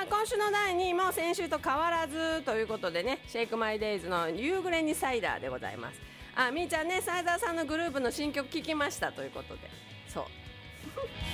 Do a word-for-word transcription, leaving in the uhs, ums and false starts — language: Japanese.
今週のだいにいも先週と変わらずということでね、シェイクマイデイズの夕暮れにサイダーでございます。あ、みーちゃんね、サイダーさんのグループの新曲聞きましたということで、そう